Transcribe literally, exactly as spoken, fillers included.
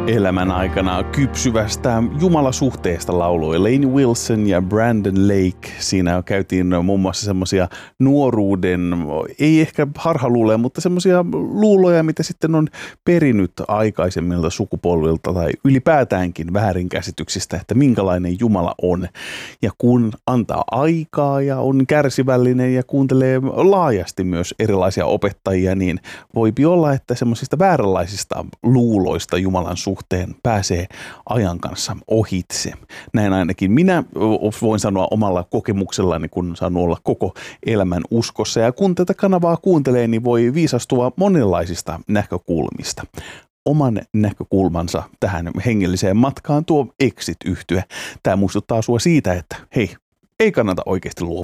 elämän aikana kypsyvästä jumalasuhteesta lauloi Lainey Wilson ja Brandon Lake. Siinä käytiin muun muassa semmoisia nuoruuden, ei ehkä harhaluuloja, mutta semmoisia luuloja, mitä sitten on perinyt aikaisemmilta sukupolvilta tai ylipäätäänkin väärinkäsityksistä, että minkälainen Jumala on. Ja kun antaa aikaa ja on kärsivällinen ja kuuntelee laajasti myös erilaisia opettajia, niin voipi olla, että semmoisista vääränlaisista luuloista Jumalan suhteen pääsee ajan kanssa ohitse. Näin ainakin minä voin sanoa omalla kokemuksellani, kun saan olla koko elämän uskossa. Ja kun tätä kanavaa kuuntelee, niin voi viisastua monenlaisista näkökulmista. Oman näkökulmansa tähän hengelliseen matkaan tuo Exit-yhtye. Tämä muistuttaa sua siitä, että hei, ei kannata oikeasti luovuttaa.